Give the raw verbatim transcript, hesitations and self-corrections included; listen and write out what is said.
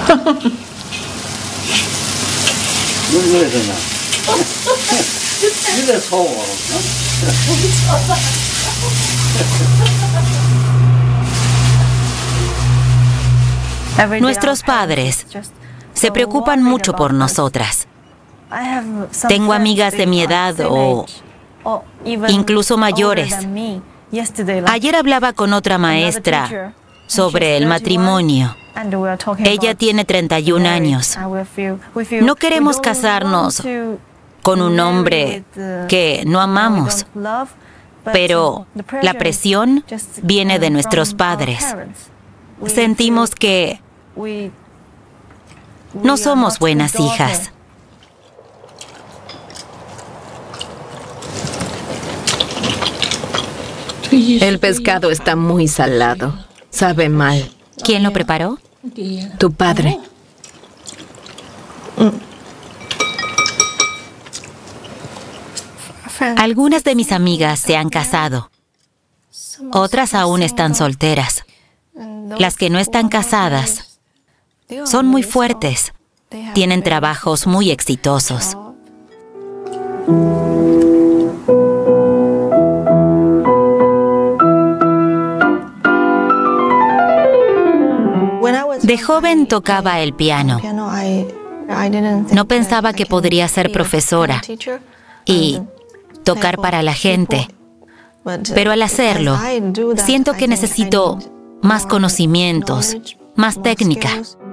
Nuestros padres se preocupan mucho por nosotras. Tengo amigas de mi edad o incluso mayores. Ayer hablaba con otra maestra sobre el matrimonio. Ella tiene treinta y un años. No queremos casarnos con un hombre que no amamos, pero la presión viene de nuestros padres. Sentimos que no somos buenas hijas. El pescado está muy salado. Sabe mal. ¿Quién lo preparó? Tu padre. Algunas de mis amigas se han casado. Otras aún están solteras. Las que no están casadas son muy fuertes. Tienen trabajos muy exitosos. De joven tocaba el piano. No pensaba que podría ser profesora y tocar para la gente. Pero al hacerlo, siento que necesito más conocimientos, más técnica.